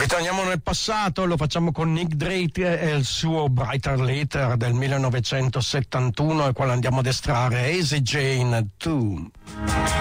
Ritorniamo nel passato, lo facciamo con Nick Drake e il suo Brighter Later del 1971, e quando andiamo ad estrarre Easy Jane 2.